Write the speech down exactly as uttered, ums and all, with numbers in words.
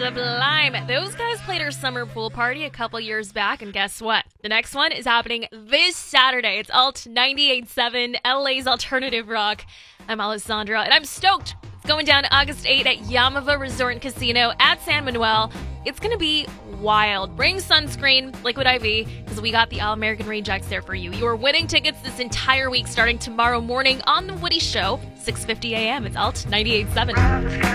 Sublime. Those guys played our summer pool party a couple years back, and guess what? The next one is happening this Saturday. It's Alt ninety-eight point seven, L A's alternative rock. I'm Alessandra, and I'm stoked. It's going down August eighth at Yamava Resort and Casino at San Manuel. It's going to be wild. Bring sunscreen, Liquid I V, because we got the All American Rain Jacks there for you. You are winning tickets this entire week starting tomorrow morning on The Woody Show, six fifty a.m. It's Alt ninety-eight point seven.